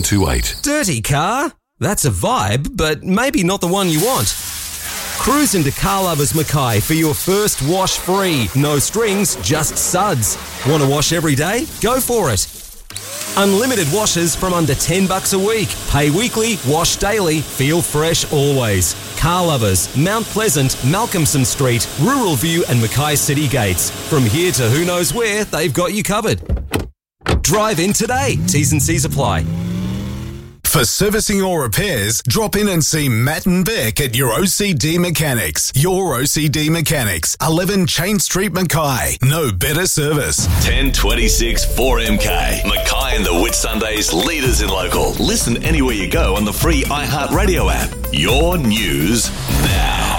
28. Dirty car? That's a vibe, but maybe not the one you want. Cruise into Car Lovers Mackay for your first wash free. No strings, just suds. Want to wash every day? Go for it. Unlimited washes from under $10 a week. Pay weekly, wash daily, feel fresh always. Car Lovers, Mount Pleasant, Malcolmson Street, Rural View and Mackay City Gates. From here to who knows where, they've got you covered. Drive in today. T's and C's apply. For servicing or repairs, drop in and see Matt and Beck at your OCD Mechanics. Your OCD Mechanics, 11 Chain Street, Mackay. No better service. 1026 4MK. Mackay and the Whitsundays, leaders in local. Listen anywhere you go on the free iHeartRadio app. Your news now.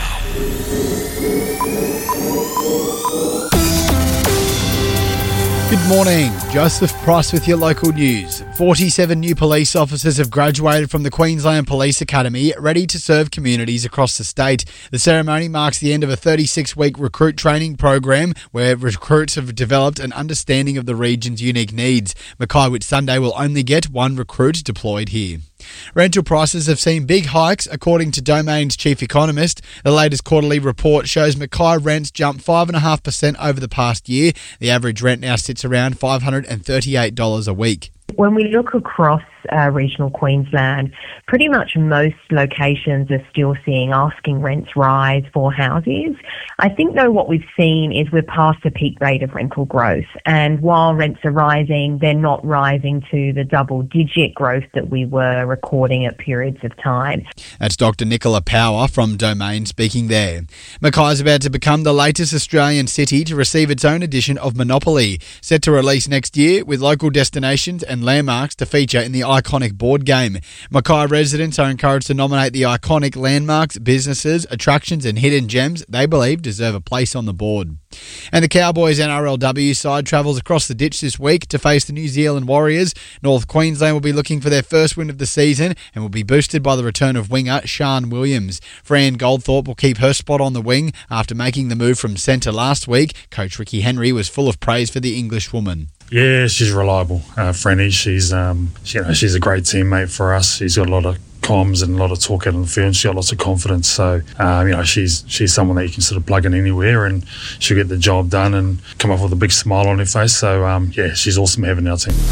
Good morning, Joseph Price with your local news. 47 new police officers have graduated from the Queensland Police Academy, ready to serve communities across the state. The ceremony marks the end of a 36-week recruit training program where recruits have developed an understanding of the region's unique needs. Mackay Whitsunday will only get one recruit deployed here. Rental prices have seen big hikes, according to Domain's chief economist. The latest quarterly report shows Mackay rents jumped 5.5% over the past year. The average rent now sits around $538 a week. When we look across regional Queensland, pretty much most locations are still seeing asking rents rise for houses. I think, though, what we've seen is we're past the peak rate of rental growth. And while rents are rising, they're not rising to the double-digit growth that we were recording at periods of time. That's Dr. Nicola Power from Domain speaking there. Mackay is about to become the latest Australian city to receive its own edition of Monopoly, set to release next year with local destinations and landmarks to feature in the iconic board game. Mackay residents are encouraged to nominate the iconic landmarks, businesses, attractions and hidden gems they believe deserve a place on the board. And the Cowboys NRLW side travels across the ditch this week to face the New Zealand Warriors. North Queensland will be looking for their first win of the season and will be boosted by the return of winger Sean Williams. Fran Goldthorpe will keep her spot on the wing after making the move from centre last week. Coach Ricky Henry was full of praise for the Englishwoman. Yeah, she's reliable. Franny, she's a great teammate for us. She's got a lot of comms and a lot of talk out on the field, and she's got lots of confidence. So, she's someone that you can sort of plug in anywhere and she'll get the job done and come off with a big smile on her face. So, she's awesome having our team.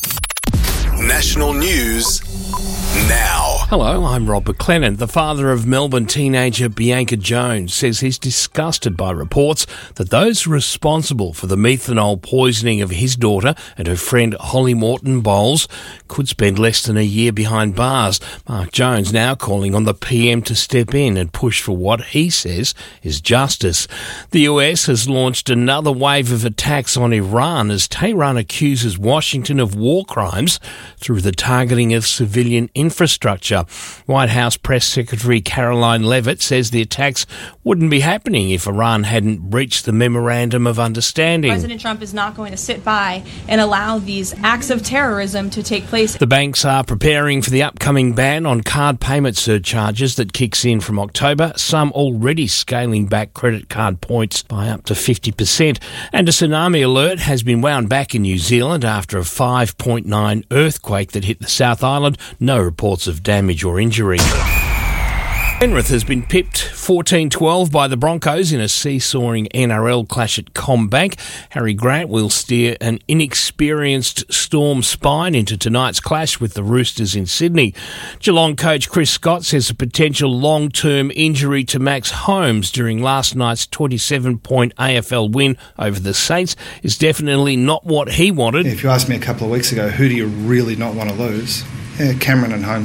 National news now. Hello, I'm Rob McLennan. The father of Melbourne teenager Bianca Jones says he's disgusted by reports that those responsible for the methanol poisoning of his daughter and her friend Holly Morton Bowles could spend less than a year behind bars. Mark Jones now calling on the PM to step in and push for what he says is justice. The US has launched another wave of attacks on Iran as Tehran accuses Washington of war crimes through the targeting of civilian infrastructure. White House Press Secretary Caroline Leavitt says the attacks wouldn't be happening if Iran hadn't breached the Memorandum of Understanding. President Trump is not going to sit by and allow these acts of terrorism to take place. The banks are preparing for the upcoming ban on card payment surcharges that kicks in from October, some already scaling back credit card points by up to 50%. And a tsunami alert has been wound back in New Zealand after a 5.9 earthquake that hit the South Island. No reports of damage or injury. Penrith has been pipped 14-12 by the Broncos in a seesawing NRL clash at CommBank. Harry Grant will steer an inexperienced Storm spine into tonight's clash with the Roosters in Sydney. Geelong coach Chris Scott says a potential long-term injury to Max Holmes during last night's 27-point AFL win over the Saints is definitely not what he wanted. If you asked me a couple of weeks ago, who do you really not want to lose? Yeah, Cameron and Holmes.